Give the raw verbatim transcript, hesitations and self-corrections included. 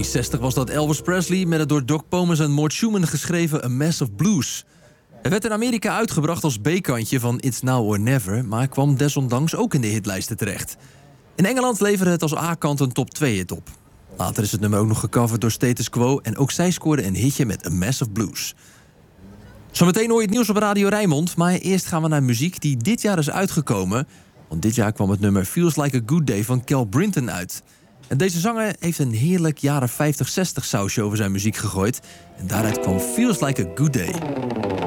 zestig was dat Elvis Presley met het door Doc Pomus en Mort Schumann geschreven A Mass of Blues. Het werd in Amerika uitgebracht als B-kantje van It's Now or Never, maar kwam desondanks ook in de hitlijsten terecht. In Engeland leverde het als A-kant een top twee hit op. Later is het nummer ook nog gecoverd door Status Quo en ook zij scoorde een hitje met A Mass of Blues. Zometeen hoor je het nieuws op Radio Rijnmond, maar eerst gaan we naar muziek die dit jaar is uitgekomen. Want dit jaar kwam het nummer Feels Like a Good Day van Cal Brinton uit. En deze zanger heeft een heerlijk jaren vijftig zestig sausje over zijn muziek gegooid. En daaruit kwam Feels Like a Good Day.